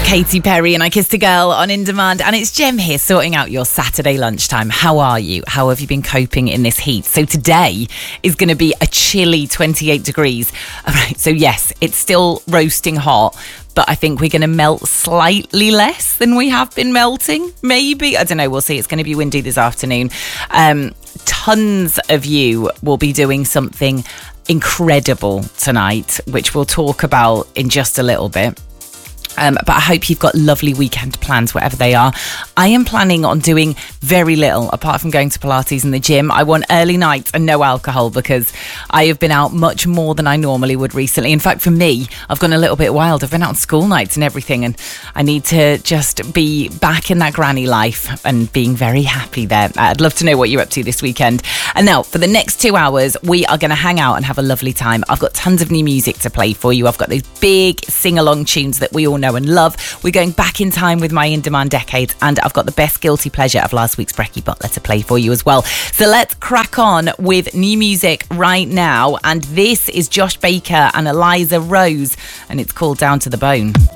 Katy Perry and I Kissed a Girl on In Demand, and it's Jem here sorting out your Saturday lunchtime. How are you? How have you been coping in this heat? So today is going to be a chilly 28 degrees. All right, so yes, it's still roasting hot, but I think we're going to melt slightly less than we have been melting. Maybe, I don't know, we'll see. It's going to be windy this afternoon. Tons of you will be doing something incredible tonight, which we'll talk about in just a little bit. But I hope you've got lovely weekend plans, whatever they are. I am planning on doing very little, apart from going to Pilates in the gym. I want early nights and no alcohol because I have been out much more than I normally would recently. In fact, for me, I've gone a little bit wild. I've been out on school nights and everything, and I need to just be back in that granny life and being very happy there. I'd love to know what you're up to this weekend. And now, for the next 2 hours, we are going to hang out and have a lovely time. I've got tons of new music to play for you. I've got those big sing-along tunes that we all know and love. We're going back in time with my In Demand decades, and I've got the best guilty pleasure of last week's Brecky Butler to play for you as well. So let's crack on with new music right now, and this is Josh Baker and Eliza Rose, and it's called Down to the Bone.